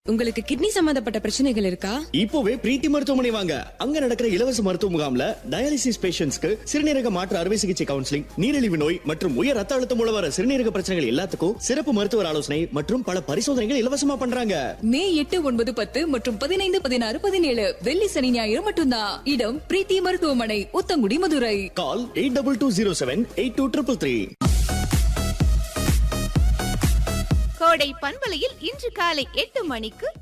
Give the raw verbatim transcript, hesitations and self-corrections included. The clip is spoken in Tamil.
உங்களுக்கு கிட்னி சம்பந்தப்பட்ட பிரச்சனைகள் இருக்கா? இப்போவே பிரீத்தி மருத்துவமனை வாங்க. அங்க நடக்கிற இலவச மருத்துவ முகாம்ல டயாலிசிஸ் பேஷண்ட்ஸ்க்கு சிறுநீரக மாற்று அறுவை சிகிச்சை கவுன்சிலிங், நீரிழிவு நோய் மற்றும் உயர் ரத்த அழுத்தம் மூலம் வர சிறுநீரக பிரச்சனைகள் எல்லாத்துக்கும் சிறப்பு மருத்துவர் ஆலோசனை மற்றும் பல பரிசோதனைகள் இலவசமா பண்றாங்க. மே எட்டு ஒன்பது பத்து மற்றும் பதினைந்து பதினாறு பதினேழு வெள்ளி சனி ஞாயிறு மட்டும்தான். இடம் பிரீத்தி மருத்துவமனை, உத்தங்குடி, மதுரை. கால் eight double two zero seven eight two triple three. கோடை பண்பலையில் இன்று காலை எட்டு மணிக்கு